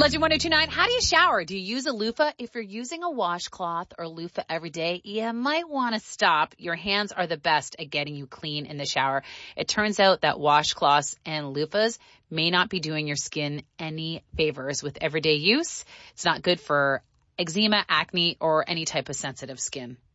Legend 1029, how do you shower? Do you use a loofah? If you're using a washcloth or loofah every day, you might want to stop. Your hands are the best at getting you clean in the shower. It turns out that washcloths and loofahs may not be doing your skin any favors with everyday use. It's not good for eczema, acne, or any type of sensitive skin.